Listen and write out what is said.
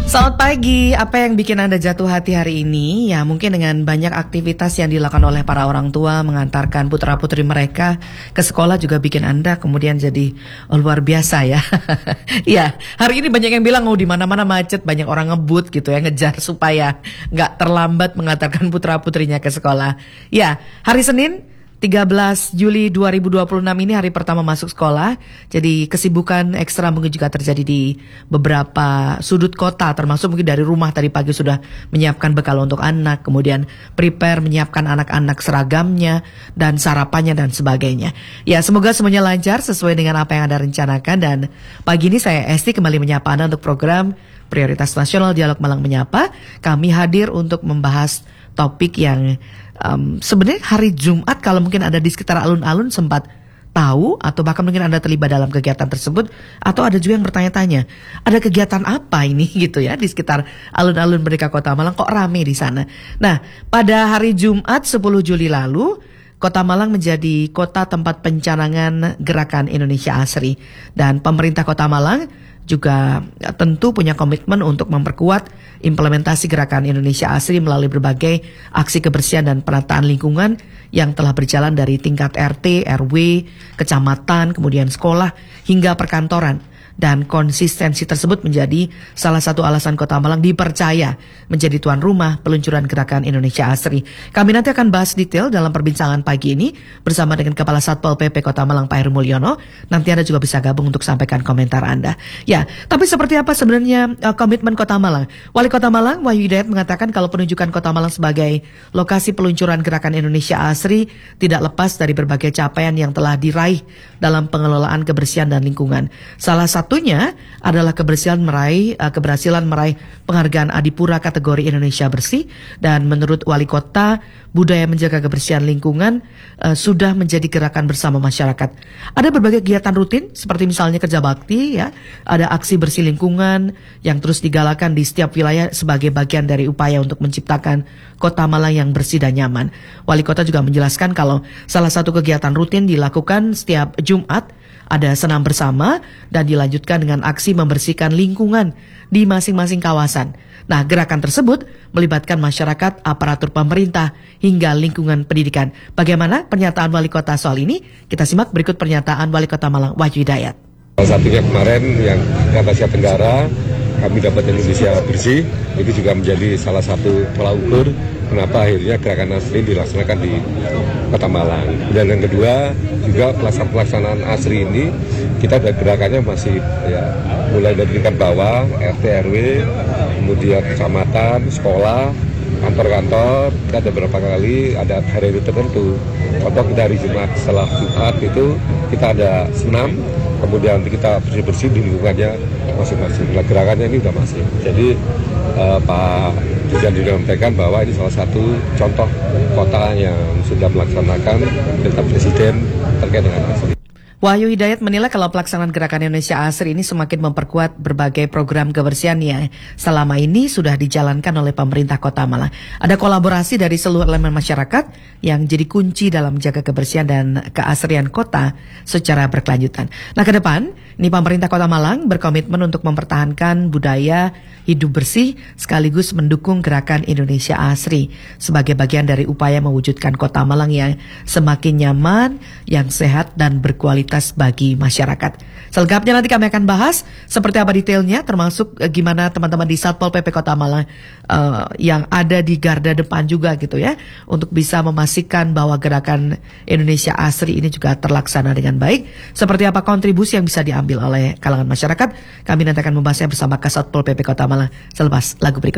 Selamat pagi, apa yang bikin Anda jatuh hati hari ini? Ya mungkin dengan banyak aktivitas yang dilakukan oleh para orang tua mengantarkan putra-putri mereka ke sekolah juga bikin Anda kemudian jadi luar biasa ya. Ya, hari ini banyak yang bilang di mana-mana macet, banyak orang ngebut gitu ya, ngejar supaya nggak terlambat mengantarkan putra-putrinya ke sekolah. Ya, hari Senin 13 Juli 2026 ini hari pertama masuk sekolah. Jadi kesibukan ekstra mungkin juga terjadi di beberapa sudut kota, termasuk mungkin dari rumah tadi pagi sudah menyiapkan bekal untuk anak, kemudian prepare menyiapkan anak-anak seragamnya dan sarapannya dan sebagainya. Ya, semoga semuanya lancar sesuai dengan apa yang Anda rencanakan. Dan pagi ini saya Esti kembali menyapa Anda untuk program Prioritas Nasional Dialog Malang Menyapa. Kami hadir untuk membahas topik yang sebenarnya hari Jumat kalau mungkin ada di sekitar alun-alun sempat tahu atau bahkan mungkin Anda terlibat dalam kegiatan tersebut, atau ada juga yang bertanya-tanya ada kegiatan apa ini gitu ya di sekitar alun-alun Merdeka Kota Malang kok rame di sana. Nah, pada hari Jumat 10 Juli lalu Kota Malang menjadi kota tempat pencanangan Gerakan Indonesia Asri, dan pemerintah Kota Malang juga tentu punya komitmen untuk memperkuat implementasi Gerakan Indonesia Asri melalui berbagai aksi kebersihan dan penataan lingkungan yang telah berjalan dari tingkat RT, RW, kecamatan, kemudian sekolah hingga perkantoran. Dan konsistensi tersebut menjadi salah satu alasan Kota Malang dipercaya menjadi tuan rumah peluncuran Gerakan Indonesia Asri. Kami nanti akan bahas detail dalam perbincangan pagi ini bersama dengan Kepala Satpol PP Kota Malang Pak Heru Mulyono. Nanti Anda juga bisa gabung untuk sampaikan komentar Anda. Ya, tapi seperti apa sebenarnya komitmen Kota Malang? Wali Kota Malang Wahyu Hidayat mengatakan kalau penunjukan Kota Malang sebagai lokasi peluncuran Gerakan Indonesia Asri tidak lepas dari berbagai capaian yang telah diraih dalam pengelolaan kebersihan dan lingkungan. Salah satunya adalah keberhasilan meraih penghargaan Adipura kategori Indonesia Bersih, dan menurut Wali Kota, budaya menjaga kebersihan lingkungan sudah menjadi gerakan bersama masyarakat. Ada berbagai kegiatan rutin seperti misalnya kerja bakti ya, ada aksi bersih lingkungan yang terus digalakan di setiap wilayah sebagai bagian dari upaya untuk menciptakan Kota Malang yang bersih dan nyaman. Wali Kota juga menjelaskan kalau salah satu kegiatan rutin dilakukan setiap Jumat ada senam bersama dan dilanjutkan dengan aksi membersihkan lingkungan di masing-masing kawasan. Nah, gerakan tersebut melibatkan masyarakat, aparatur pemerintah, hingga lingkungan pendidikan. Bagaimana pernyataan Wali Kota soal ini? Kita simak berikut pernyataan Wali Kota Malang Wahyu Hidayat. Salah satunya kemarin yang di Asia Tenggara, kami dapat Indonesia Bersih, itu juga menjadi salah satu tolak ukur kenapa akhirnya Gerakan Asri dilaksanakan di Kota Malang. Dan yang kedua, juga pelaksanaan Asri ini, kita gerakannya masih ya, mulai dari tingkat bawah, RT, RW, kemudian kecamatan, sekolah, kantor-kantor. Kita ada beberapa kali ada hari tertentu. Contoh kita hari Jumat, setelah Jumat itu kita ada senam, kemudian kita bersih-bersih di lingkungannya masing-masing. Nah, gerakannya ini udah masih. Jadi Pak Dirjen juga menyampaikan bahwa ini salah satu contoh kota yang sudah melaksanakan perintah Presiden terkait dengan Asri. Wahyu Hidayat menilai kalau pelaksanaan Gerakan Indonesia Asri ini semakin memperkuat berbagai program kebersihan yang selama ini sudah dijalankan oleh pemerintah Kota Malang. Ada kolaborasi dari seluruh elemen masyarakat yang jadi kunci dalam menjaga kebersihan dan keasrian kota secara berkelanjutan. Nah, ke depan, ini pemerintah Kota Malang berkomitmen untuk mempertahankan budaya hidup bersih sekaligus mendukung Gerakan Indonesia Asri sebagai bagian dari upaya mewujudkan Kota Malang yang semakin nyaman, yang sehat dan berkualitas bagi masyarakat. Selengkapnya nanti kami akan bahas seperti apa detailnya, termasuk gimana teman-teman di Satpol PP Kota Malang yang ada di garda depan juga gitu ya, untuk bisa memastikan bahwa Gerakan Indonesia Asri ini juga terlaksana dengan baik. Seperti apa kontribusi yang bisa diambil oleh kalangan masyarakat, kami nanti akan membahasnya bersama Kasatpol PP Kota Malang selepas lagu berikut.